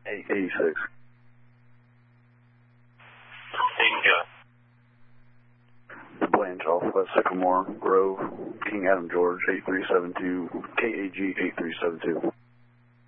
86. Blanche off West Sycamore Grove, King Adam George, 8372, KAG 8372.